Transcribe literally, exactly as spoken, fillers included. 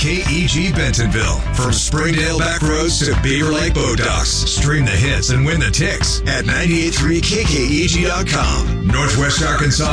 K E G Bentonville. From Springdale back roads to Beaver Lake Boat Docks. Stream the hits and win the ticks at nine eight three K K E G dot com. Northwest Arkansas